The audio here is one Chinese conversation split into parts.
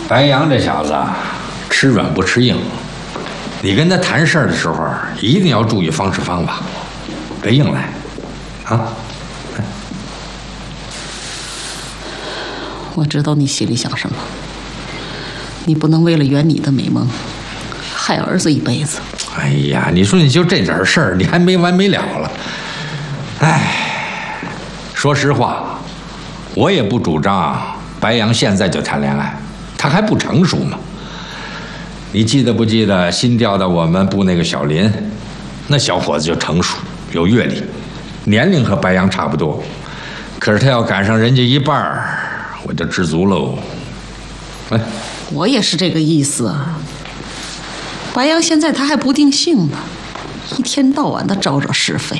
白杨这小子吃软不吃硬，你跟他谈事儿的时候一定要注意方式方法，别硬来，啊！ 我知道你心里想什么，你不能为了圆你的美梦，害儿子一辈子。 哎呀，你说你就这点事儿，你还没完没了了。哎，说实话，我也不主张白杨现在就谈恋爱，他还不成熟嘛。你记得不记得新调到我们部那个小林，那小伙子就成熟有阅历，年龄和白杨差不多，可是他要赶上人家一半儿，我就知足喽。哎， 我也是这个意思啊。白杨现在他还不定性呢，一天到晚的招惹是非。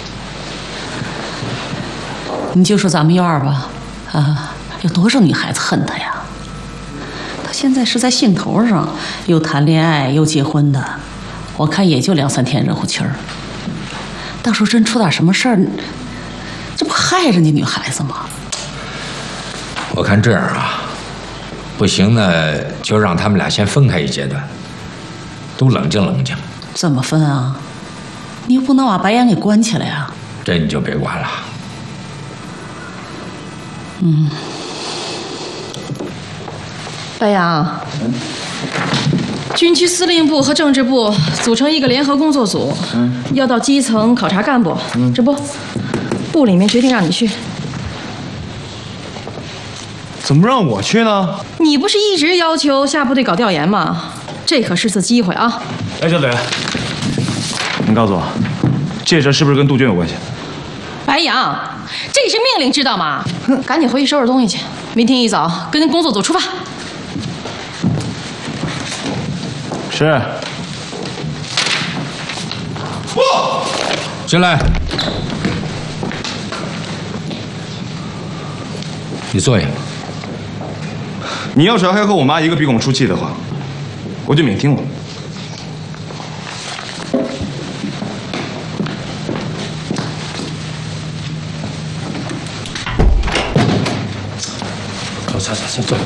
你就说咱们院儿吧，啊，有多少女孩子恨他呀？他现在是在兴头上，又谈恋爱又结婚的，我看也就2、3天热乎气儿。到时候真出点什么事儿，这不害人家女孩子吗？ 我看这样啊，不行呢，就让他们俩先分开一阶段，都冷静冷静。 怎么分啊？你又不能把白杨给关起来呀。 这你就别管了。 白杨，军区司令部和政治部组成一个联合工作组，要到基层考察干部。这不，部里面决定让你去。 怎么让我去呢？ 你不是一直要求下部队搞调研吗？这可是次机会啊！ 哎，小磊，你告诉我，这事是不是跟杜鹃有关系？ 白杨，这是命令，知道吗？赶紧回去收拾东西去，明天一早跟工作组出发。 是。 进来，你坐下。 你要是还和我妈一个鼻孔出气的话，我就免听了。 坐。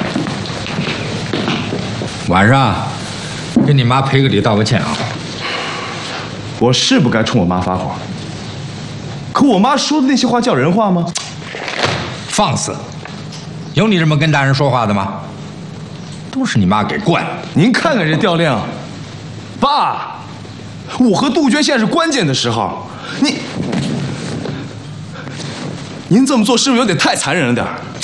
晚上跟你妈赔个礼，道个歉啊。 我是不该冲我妈发火，可我妈说的那些话叫人话吗？ 放肆！有你这么跟大人说话的吗？都是你妈给惯的。 您看看这调量，爸，我和杜鹃现在是关键的时候，您这么做是不是有点太残忍了点儿？